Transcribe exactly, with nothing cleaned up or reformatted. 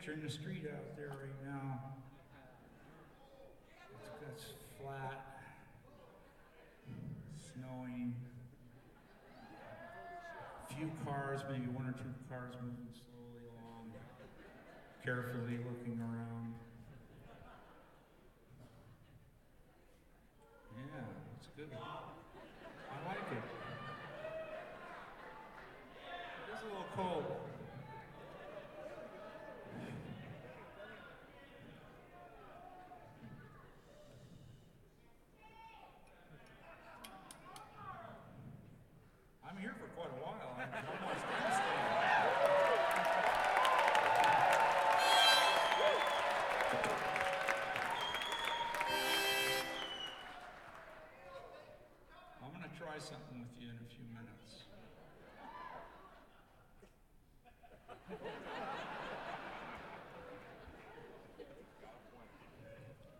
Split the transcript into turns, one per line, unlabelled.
picturing the street out there right now. It's, it's flat, snowing, few cars, maybe one or two cars moving slowly along, carefully looking around. Yeah, it's good. I like it. It is a little cold. I'm here for quite a while. I'm almost instant. I'm going to try something with you in a few minutes.